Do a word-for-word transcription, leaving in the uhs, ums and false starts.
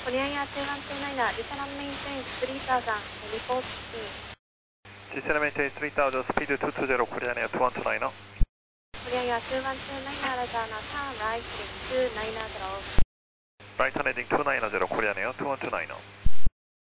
Korean Air two one two niner, descend and maintain three thousand, report speed. Descend and maintain three thousand, speed two two zero, Korean Air two one two niner. Korean Air two one two niner, Roger, now turn right, heading two nine zero. Right turn heading two nine zero, Korean Air two one two niner.